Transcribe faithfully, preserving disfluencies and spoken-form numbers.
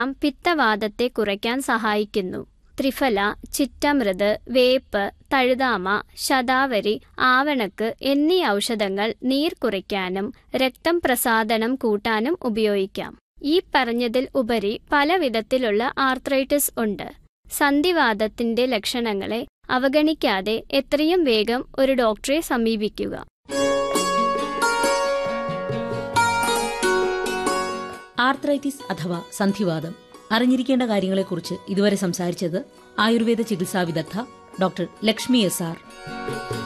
പിത്തവാതത്തെ കുറയ്ക്കാൻ സഹായിക്കുന്നു. ത്രിഫല, ചിറ്റമൃത്, വേപ്പ്, തഴുതാമ, ശതാവരി, ആവണക്ക് എന്നീ ഔഷധങ്ങൾ നീർ കുറയ്ക്കാനും രക്തം പ്രസാദനം കൂട്ടാനും ഉപയോഗിക്കാം. ഈ പറഞ്ഞതിൽ ഉപരി പല വിധത്തിലുള്ള ആർത്രൈറ്റിസ് ഉണ്ട്. സന്ധിവാതത്തിന്റെ ലക്ഷണങ്ങളെ അവഗണിക്കാതെ എത്രയും വേഗം ഒരു ഡോക്ടറെ സമീപിക്കുക. ആർത്രൈറ്റിസ് അഥവാ സന്ധിവാതം അറിഞ്ഞിരിക്കേണ്ട കാര്യങ്ങളെക്കുറിച്ച് ഇതുവരെ സംസാരിച്ചത് ആയുർവേദ ചികിത്സാ വിദഗ്ധ ഡോക്ടർ ലക്ഷ്മി എസ് ആർ.